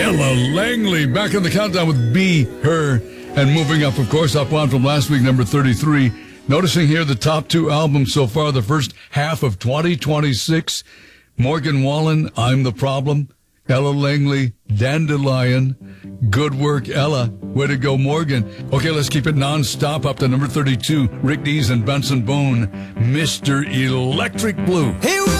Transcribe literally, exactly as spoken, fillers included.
Ella Langley back in the countdown with Be Her. And moving up, of course, up one from last week, number thirty-three. Noticing here the top two albums so far, the first half of twenty twenty-six. Morgan Wallen, I'm the Problem. Ella Langley, Dandelion. Good work, Ella. Way to go, Morgan. Okay, let's keep it non-stop up to number thirty-two. Rick Dees and Benson Boone, Mister Electric Blue. Hey,